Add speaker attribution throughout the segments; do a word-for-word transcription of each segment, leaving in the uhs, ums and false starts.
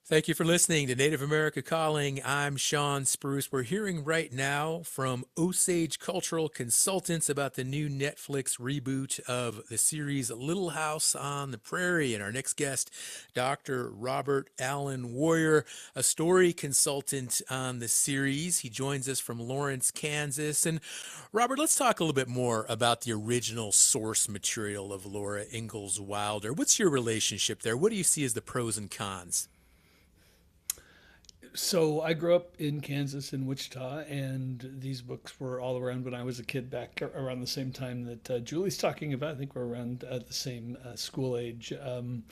Speaker 1: Thank you for listening to Native America Calling. I'm Sean Spruce. We're hearing right now from Osage Cultural Consultants about the new Netflix reboot of the series Little House on the Prairie. And our next guest, Doctor Robert Allen Warrior, a story consultant on the series. He joins us from Lawrence, Kansas. And Robert, let's talk a little bit more about the original source material of Laura Ingalls Wilder. What's your relationship there? What do you see as the pros and cons?
Speaker 2: So I grew up in Kansas, in Wichita, and these books were all around when I was a kid, back around the same time that uh, Julie's talking about. I think we're around uh, the same uh, school age. Um,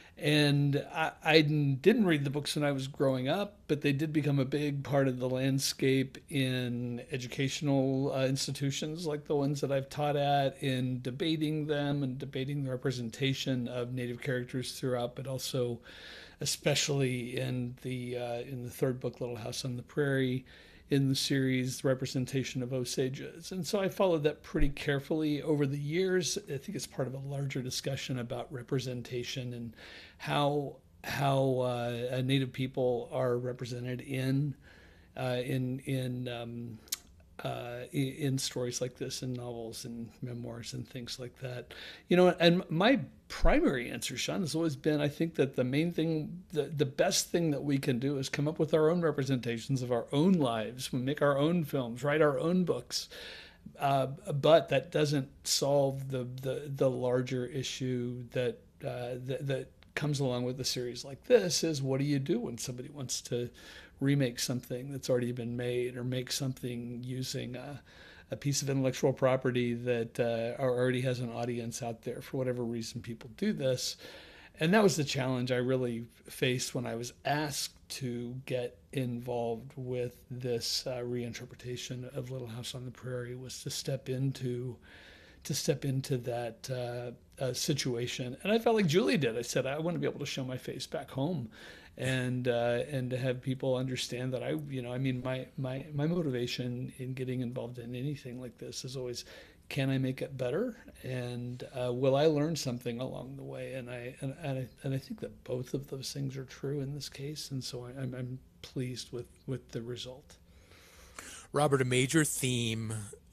Speaker 2: and I, I didn't read the books when I was growing up, but they did become a big part of the landscape in educational uh, institutions like the ones that I've taught at, in debating them and debating the representation of Native characters throughout, but also especially in the uh, in the third book, Little House on the Prairie, in the series, the representation of Osages. And so I followed that pretty carefully over the years. I think it's part of a larger discussion about representation and how how uh, Native people are represented in uh, in in um, uh, in stories like this, in novels and memoirs and things like that. You know, and my primary answer, Sean, has always been I think that the main thing, the, the best thing that we can do is come up with our own representations of our own lives. We make our own films, write our own books. Uh, but that doesn't solve the, the, the larger issue that, uh, that, that comes along with a series like this is, what do you do when somebody wants to remake something that's already been made, or make something using a, a piece of intellectual property that uh, already has an audience out there? For whatever reason, people do this. And that was the challenge I really faced when I was asked to get involved with this uh, reinterpretation of Little House on the Prairie, was to step into to step into that uh, uh, situation. And I felt like Julie did. I said, I want to be able to show my face back home, and uh, and to have people understand that I, you know, I mean, my my my motivation in getting involved in anything like this is always, can I make it better, and uh, will I learn something along the way? And I and, and I and I think that both of those things are true in this case, and so I, I'm, I'm pleased with with the result.
Speaker 1: Robert, a major theme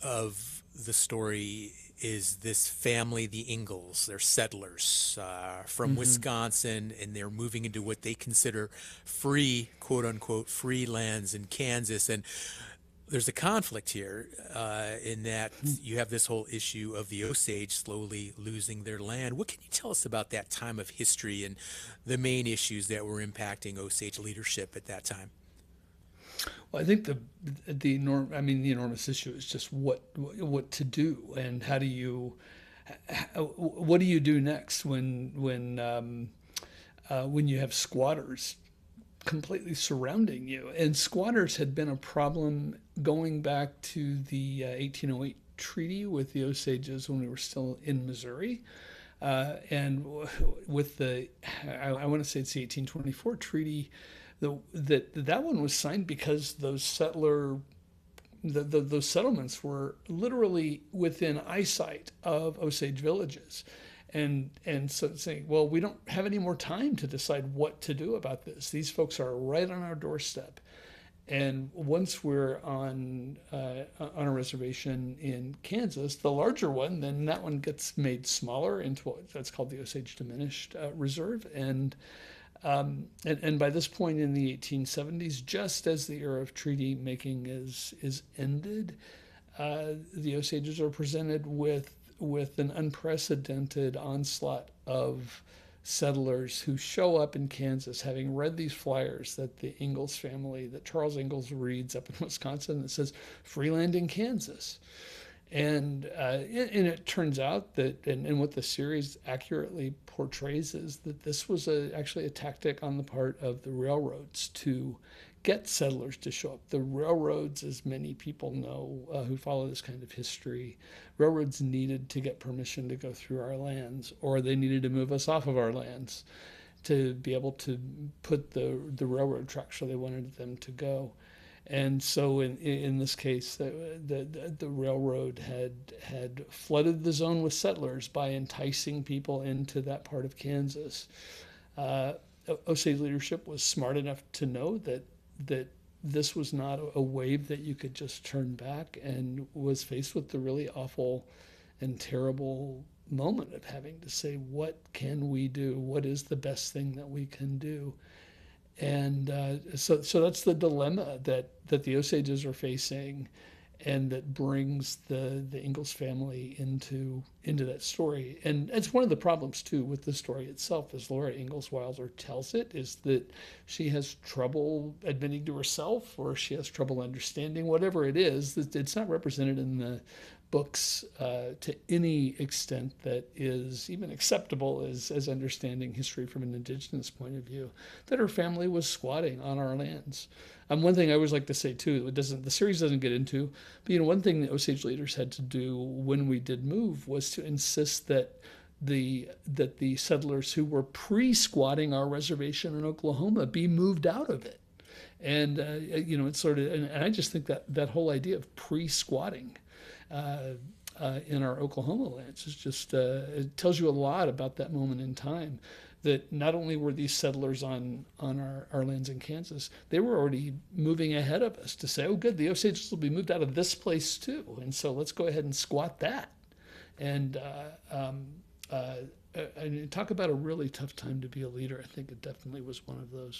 Speaker 1: of the story is this family, the Ingalls. They're settlers uh, from
Speaker 2: Mm-hmm.
Speaker 1: Wisconsin, and they're moving into what they consider free, quote unquote, free lands in Kansas. And there's a conflict here uh, in that you have this whole issue of the Osage slowly losing their land. What can you tell us about that time of history and the main issues that were impacting Osage leadership at that time?
Speaker 2: Well, I think the the enorm I mean the enormous issue is just what what to do, and how do you what do you do next when when um, uh, when you have squatters completely surrounding you. And squatters had been a problem going back to the uh, eighteen oh eight treaty with the Osages when we were still in Missouri. Uh, and with the, I, I want to say it's the eighteen twenty-four treaty, the, that that one was signed because those settler the, the, those settlements were literally within eyesight of Osage villages. And, and so saying, well, we don't have any more time to decide what to do about this. These folks are right on our doorstep. And once we're on uh, on a reservation in Kansas, the larger one, then that one gets made smaller into what that's called the Osage Diminished uh, Reserve. And um, and, and by this point in the eighteen seventies, just as the era of treaty making is is ended, uh, the Osages are presented with with an unprecedented onslaught of settlers who show up in Kansas, having read these flyers that the Ingalls family, that Charles Ingalls reads up in Wisconsin, that says "Free Land in Kansas." And uh, and it turns out that, and, and what the series accurately portrays is that this was a, actually a tactic on the part of the railroads to get settlers to show up. The railroads, as many people know uh, who follow this kind of history, railroads needed to get permission to go through our lands, or they needed to move us off of our lands to be able to put the the railroad tracks where they wanted them to go. And so in in this case, the, the the railroad had had flooded the zone with settlers by enticing people into that part of Kansas. Uh, Osage leadership was smart enough to know that that this was not a wave that you could just turn back, and was faced with the really awful and terrible moment of having to say, what can we do? What is the best thing that we can do? And uh, so, so that's the dilemma that, that the Osages are facing, and that brings the the Ingalls family into into that story. And it's one of the problems too with the story itself, as Laura Ingalls Wilder tells it, is that she has trouble admitting to herself, or she has trouble understanding, whatever it is, that it's not represented in the books uh, to any extent that is even acceptable as, as understanding history from an indigenous point of view, that her family was squatting on our lands. Um, one thing I always like to say too, it doesn't the series doesn't get into, but you know, one thing that Osage leaders had to do when we did move was to insist that the that the settlers who were pre-squatting our reservation in Oklahoma be moved out of it. And uh, you know, it's sort of, and, and I just think that that whole idea of pre-squatting uh, uh, in our Oklahoma lands is just uh, it tells you a lot about that moment in time. That not only were these settlers on on our, our lands in Kansas, they were already moving ahead of us to say, oh, good, the Osages will be moved out of this place too, and so let's go ahead and squat that. And uh, um, uh, and talk about a really tough time to be a leader. I think it definitely was one of those.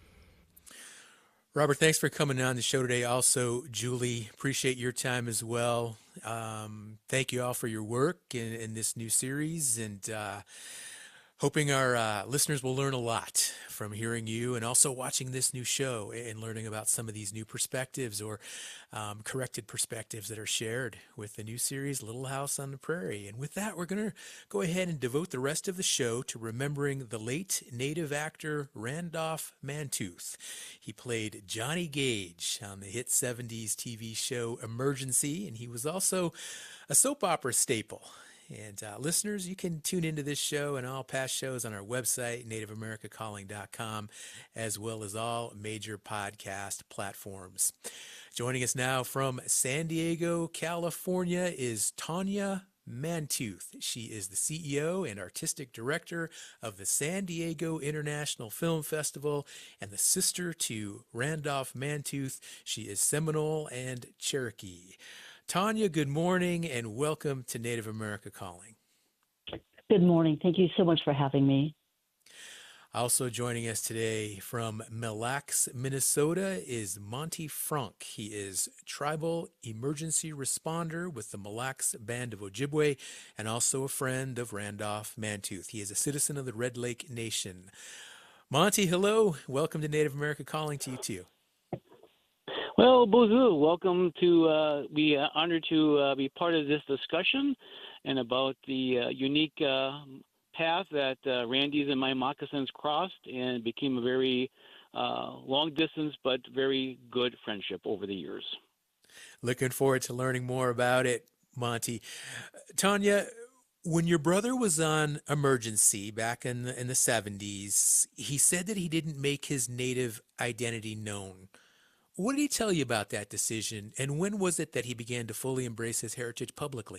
Speaker 1: Robert, thanks for coming on the show today. Also, Julie, appreciate your time as well. Um, thank you all for your work in, in this new series, and uh, hoping our uh, listeners will learn a lot from hearing you and also watching this new show and learning about some of these new perspectives, or um, corrected perspectives that are shared with the new series, Little House on the Prairie. And with that, we're going to go ahead and devote the rest of the show to remembering the late Native actor Randolph Mantooth. He played Johnny Gage on the hit seventies T V show Emergency, and he was also a soap opera staple. And uh, listeners, you can tune into this show and all past shows on our website, native america calling dot com, as well as all major podcast platforms. Joining us now from San Diego, California, is Tanya Mantooth. She is the C E O and artistic director of the San Diego International Film Festival, and the sister to Randolph Mantooth. She is Seminole and Cherokee. Tanya, good morning and welcome to Native America Calling.
Speaker 3: Good morning. Thank you so much for having me.
Speaker 1: Also joining us today from Mille Lacs, Minnesota, is Monty Franck. He is tribal emergency responder with the Mille Lacs Band of Ojibwe and also a friend of Randolph Mantooth. He is a citizen of the Red Lake Nation. Monty, hello. Welcome to Native America Calling to you too.
Speaker 4: Well, bonjour. Welcome to, uh, we are honored to uh, be part of this discussion and about the uh, unique uh, path that uh, Randy's and my moccasins crossed and became a very uh, long distance but very good friendship over the years.
Speaker 1: Looking forward to learning more about it, Monty. Tanya, when your brother was on Emergency back in the, in the seventies, he said that he didn't make his native identity known. What did he tell you about that decision, and when was it that he began to fully embrace his heritage publicly?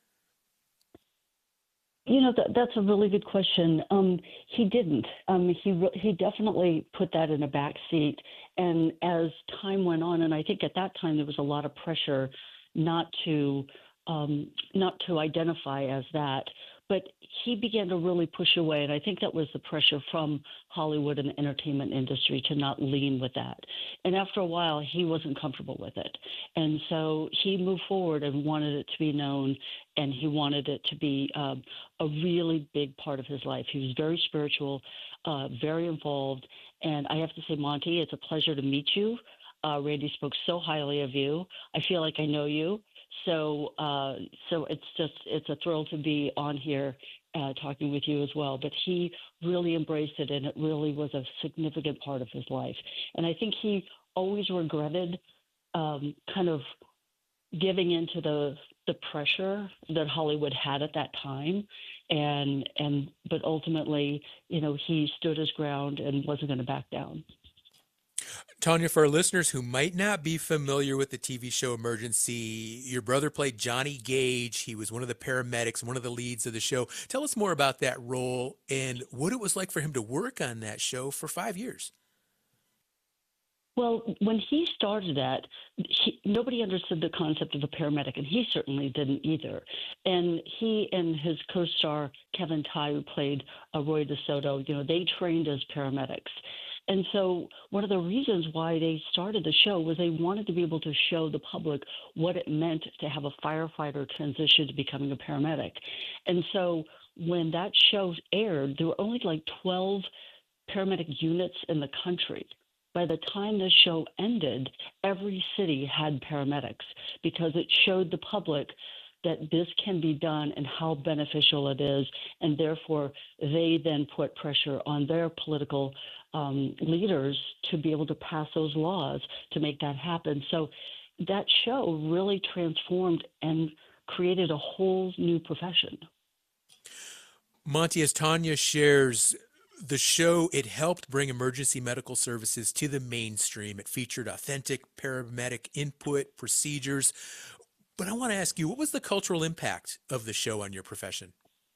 Speaker 3: You know, that, that's a really good question. Um, he didn't. Um, he re- he definitely put that in a back seat. And as time went on, and I think at that time there was a lot of pressure not to um, not to identify as that. But he began to really push away, and I think that was the pressure from Hollywood and the entertainment industry to not lean with that. And after a while, he wasn't comfortable with it. And so he moved forward and wanted it to be known, and he wanted it to be um, a really big part of his life. He was very spiritual, uh, very involved. And I have to say, Monty, it's a pleasure to meet you. Uh, Randy spoke so highly of you. I feel like I know you. So, uh, so it's just it's a thrill to be on here uh, talking with you as well. But he really embraced it, and it really was a significant part of his life. And I think he always regretted um, kind of giving into the the pressure that Hollywood had at that time, and and but ultimately, you know, he stood his ground and wasn't going to back down.
Speaker 1: Tanya, for our listeners who might not be familiar with the T V show Emergency, your brother played Johnny Gage. He was one of the paramedics, one of the leads of the show. Tell us more about that role and what it was like for him to work on that show for five years.
Speaker 3: Well, when he started that, he, nobody understood the concept of a paramedic, and he certainly didn't either. And he and his co-star Kevin Tighe, who played uh, Roy DeSoto, you know, they trained as paramedics. And so one of the reasons why they started the show was they wanted to be able to show the public what it meant to have a firefighter transition to becoming a paramedic. And so when that show aired, there were only like twelve paramedic units in the country. By the time the show ended, every city had paramedics because it showed the public that this can be done and how beneficial it is. And therefore, they then put pressure on their political um, leaders to be able to pass those laws to make that happen. So that show really transformed and created a whole new profession.
Speaker 1: Monty, as Tanya shares, the show, it helped bring emergency medical services to the mainstream. It featured authentic paramedic input, procedures. But I want to ask you, what was the cultural impact of the show on your profession?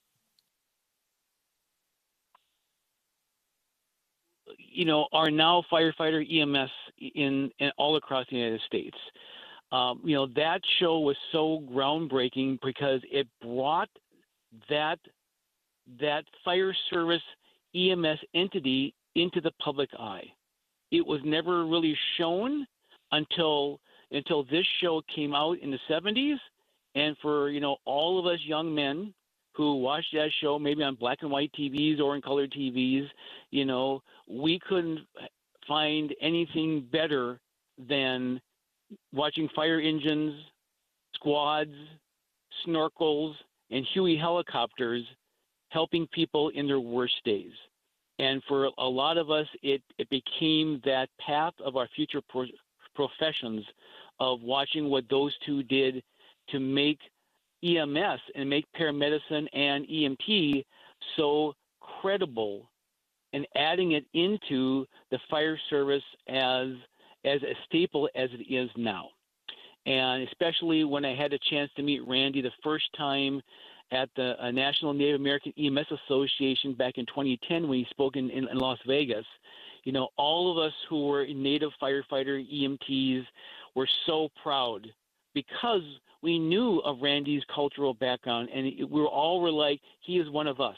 Speaker 4: You know, are now firefighter E M S in, in all across the United States. Um, you know, that show was so groundbreaking because it brought that that fire service E M S entity into the public eye. It was never really shown until until this show came out in the seventies, and for you know all of us young men who watched that show maybe on black and white T Vs or in color T Vs, you know, we couldn't find anything better than watching fire engines, squads, snorkels, and Huey helicopters helping people in their worst days. And for a lot of us, it, it became that path of our future pro- professions of watching what those two did to make E M S and make paramedicine and E M T so credible, and adding it into the fire service as as a staple as it is now. And especially when I had a chance to meet Randy the first time at the uh, National Native American E M S Association back in twenty ten when he spoke in, in, in Las Vegas, you know, all of us who were Native firefighter E M Ts were so proud because we knew of Randy's cultural background, and it, we were all were like, he is one of us.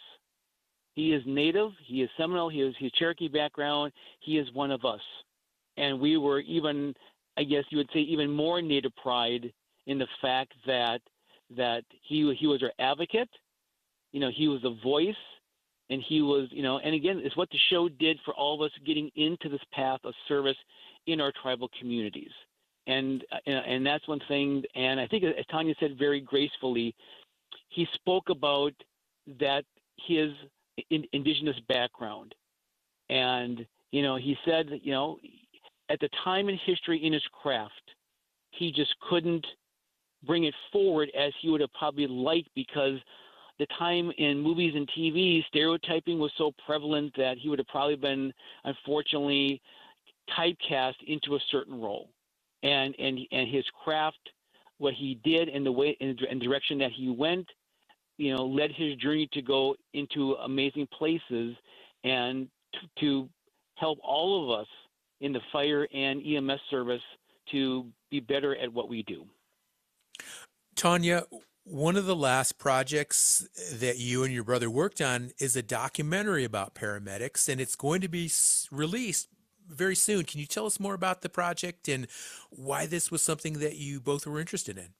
Speaker 4: He is Native, he is Seminole, he is his Cherokee background, he is one of us. And we were even, I guess you would say, even more Native pride in the fact that that he he was our advocate, you know, he was a voice, and he was, you know, and again, it's what the show did for all of us getting into this path of service in our tribal communities. And and that's one thing, and I think as Tanya said very gracefully, he spoke about that his in, indigenous background. And, you know, he said, you know, at the time in history in his craft, he just couldn't bring it forward as he would have probably liked because the time in movies and T V, stereotyping was so prevalent that he would have probably been, unfortunately, typecast into a certain role. And and and his craft, what he did, and the way and the direction that he went, you know, led his journey to go into amazing places and to, to help all of us in the fire and E M S service to be better at what we do.
Speaker 1: Tanya, one of the last projects that you and your brother worked on is a documentary about paramedics, and it's going to be released very soon. Can you tell us more about the project and why this was something that you both were interested in?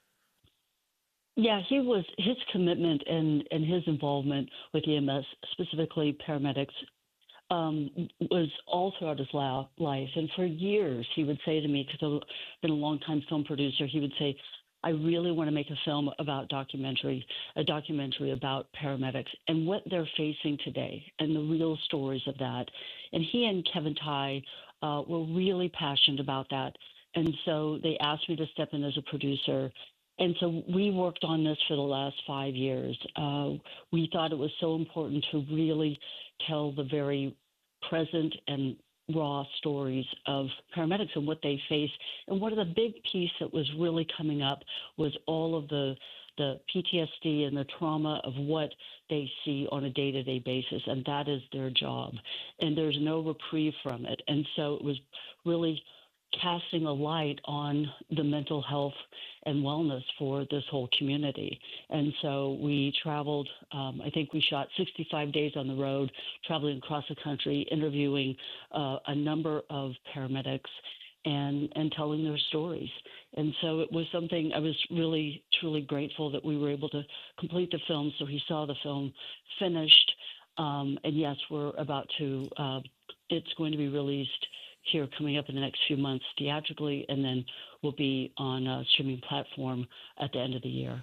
Speaker 3: Yeah, he was his commitment and, and his involvement with E M S, specifically paramedics, um, was all throughout his life. And for years, he would say to me, because I've been a long-time film producer, he would say, I really want to make a film about documentary, a documentary about paramedics and what they're facing today and the real stories of that. And he and Kevin Tighe uh, were really passionate about that. And so they asked me to step in as a producer. And so we worked on this for the last five years. Uh, we thought it was so important to really tell the very present and raw stories of paramedics and what they face. And one of the big piece that was really coming up was all of the the P T S D and the trauma of what they see on a day-to-day basis, and that is their job. And there's no reprieve from it. And so it was really casting a light on the mental health and wellness for this whole community. And so we traveled, um, I think we shot sixty-five days on the road, traveling across the country, interviewing uh, a number of paramedics and, and telling their stories. And so it was something I was really, truly grateful that we were able to complete the film. So he saw the film finished. Um, and yes, we're about to, uh, it's going to be released here coming up in the next few months theatrically, and then will be on a streaming platform at the end of the year.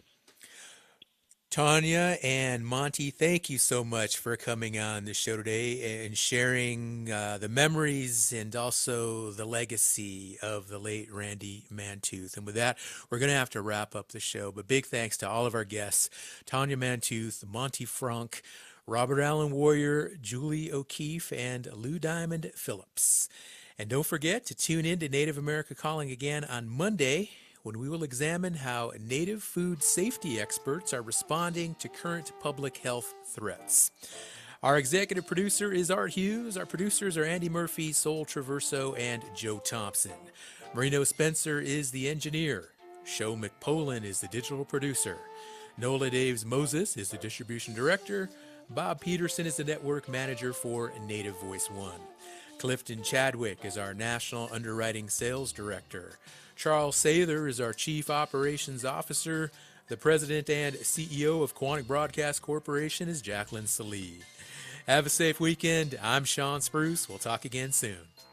Speaker 1: Tanya and Monty, thank you so much for coming on the show today and sharing uh, the memories and also the legacy of the late Randy Mantooth. And with that, we're going to have to wrap up the show. But big thanks to all of our guests, Tanya Mantooth, Monty Frank, Robert Allen Warrior, Julie O'Keefe, and Lou Diamond Phillips. And don't forget to tune in to Native America Calling again on Monday, when we will examine how Native food safety experts are responding to current public health threats. Our executive producer is Art Hughes. Our producers are Andy Murphy, Sol Traverso, and Joe Thompson. Marino Spencer is the engineer. Sho McPolin is the digital producer. Nola Daves Moses is the distribution director. Bob Peterson is the network manager for Native Voice One. Clifton Chadwick is our national underwriting sales director. Charles Sather is our Chief Operations Officer. The President and C E O of Quantic Broadcast Corporation is Jacqueline Salee. Have a safe weekend. I'm Sean Spruce. We'll talk again soon.